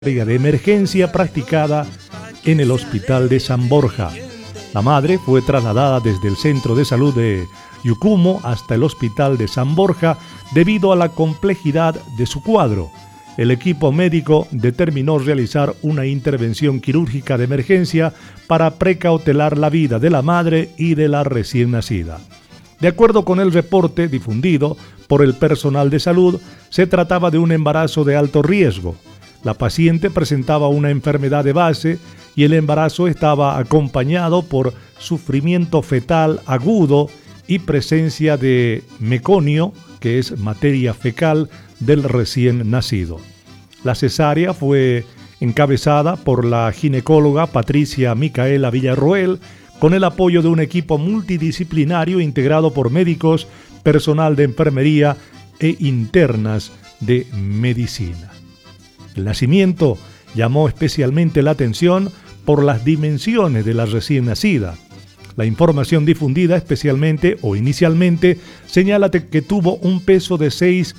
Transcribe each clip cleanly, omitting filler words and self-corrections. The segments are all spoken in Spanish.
de emergencia practicada en el Hospital de San Borja. La madre fue trasladada desde el Centro de Salud de Yucumo hasta el Hospital de San Borja debido a la complejidad de su cuadro. El equipo médico determinó realizar una intervención quirúrgica de emergencia para precautelar la vida de la madre y de la recién nacida. De acuerdo con el reporte difundido por el personal de salud, se trataba de un embarazo de alto riesgo. La paciente presentaba una enfermedad de base y el embarazo estaba acompañado por sufrimiento fetal agudo y presencia de meconio, que es materia fecal del recién nacido. La cesárea fue encabezada por la ginecóloga Patricia Micaela Villarroel, con el apoyo de un equipo multidisciplinario integrado por médicos, personal de enfermería e internas de medicina. El nacimiento llamó especialmente la atención por las dimensiones de la recién nacida. La información difundida especialmente o inicialmente señala que tuvo un peso de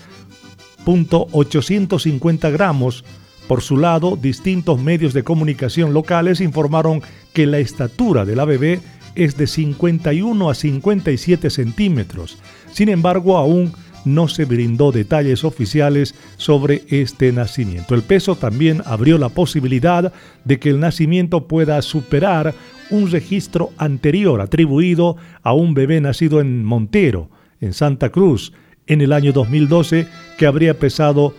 6,850 gramos. Por su lado, distintos medios de comunicación locales informaron que la estatura de la bebé es de 51 a 57 centímetros. Sin embargo, aún no se brindó detalles oficiales sobre este nacimiento. El peso también abrió la posibilidad de que el nacimiento pueda superar un registro anterior atribuido a un bebé nacido en Montero, en Santa Cruz, en el año 2012, que habría pesado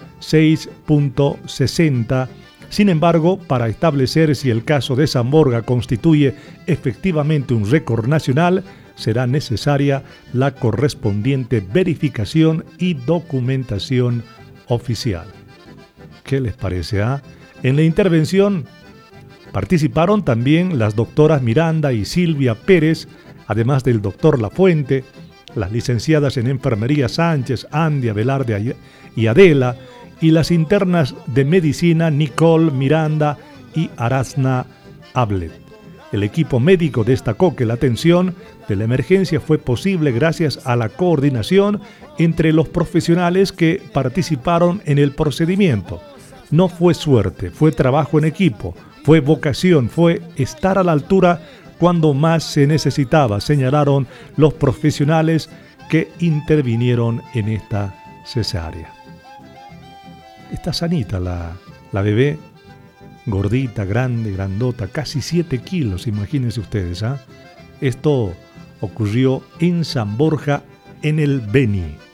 6,60. Sin embargo, para establecer si el caso de San Borja constituye efectivamente un récord nacional, será necesaria la correspondiente verificación y documentación oficial. ¿Qué les parece? En la intervención participaron también las doctoras Miranda y Silvia Pérez, además del doctor Lafuente, las licenciadas en enfermería Sánchez, Andy, Abelarde y Adela, y las internas de medicina Nicole Miranda y Arazna Ablet. El equipo médico destacó que la atención de la emergencia fue posible gracias a la coordinación entre los profesionales que participaron en el procedimiento. No fue suerte, fue trabajo en equipo, fue vocación, fue estar a la altura cuando más se necesitaba, señalaron los profesionales que intervinieron en esta cesárea. Está sanita la bebé, gordita, grande, grandota, casi 7 kilos, imagínense ustedes. Esto ocurrió en San Borja, en el Beni.